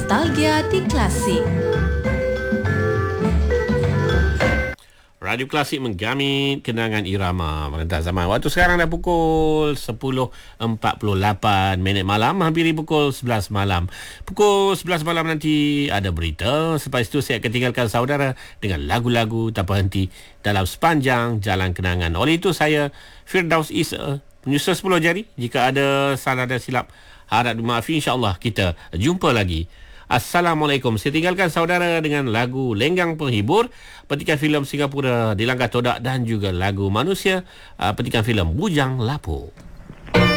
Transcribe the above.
Nostalgia di Klasik. Radio Klasik menggamit kenangan irama merentas zaman. Waktu sekarang dah pukul 10.48 malam, hampiri pukul 11 malam. Pukul 11 malam nanti ada berita. Selepas itu saya akan tinggalkan saudara dengan lagu-lagu tanpa henti dalam sepanjang jalan kenangan. Oleh itu saya, Firdaus Isa, menyusul 10 jari. Jika ada salah dan silap, harap dimaafi. InsyaAllah kita jumpa lagi. Assalamualaikum. Saya tinggalkan saudara dengan lagu Lenggang Penghibur, petikan filem Singapura Di Langkah Todak, dan juga lagu Manusia, petikan filem Bujang Lapuk.